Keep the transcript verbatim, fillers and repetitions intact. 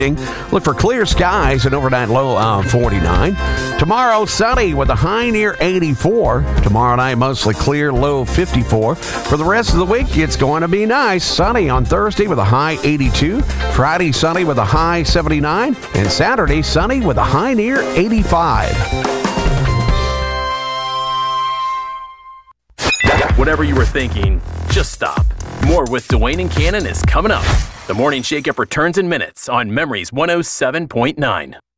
Look for clear skies, an overnight low of forty-nine. Tomorrow, sunny with a high near eighty-four. Tomorrow night, mostly clear, low fifty-four. For the rest of the week, it's going to be nice. Sunny on Thursday with a high eighty-two. Friday, sunny with a high seventy-nine. And Saturday, sunny with a high near eighty-five. Whatever you were thinking, just stop. More with Dwayne and Cannon is coming up. The Morning Shake-Up returns in minutes on Memories one oh seven point nine.